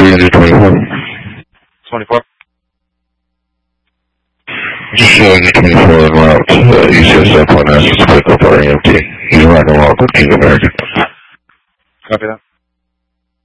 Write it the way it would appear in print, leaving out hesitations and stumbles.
324. 24. Just showing you 24 en route. UCSF 1 asks us to pick up our EMT. He's riding along with King American. Copy that.